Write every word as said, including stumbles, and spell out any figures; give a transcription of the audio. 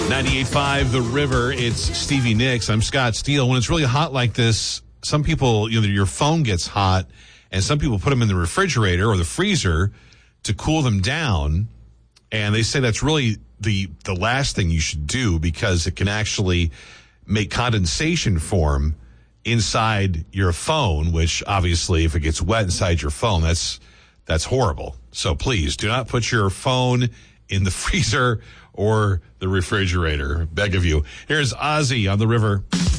ninety-eight point five The River. It's Stevie Nicks. I'm Scott Steele. When it's really hot like this, some people, you know, your phone gets hot, and some people put them in the refrigerator or the freezer to cool them down. And they say that's really the the last thing you should do because it can actually make condensation form inside your phone, which obviously if it gets wet inside your phone, that's that's horrible. So please do not put your phone in the freezer or the refrigerator. Beg of you. Here's Ozzy on The River.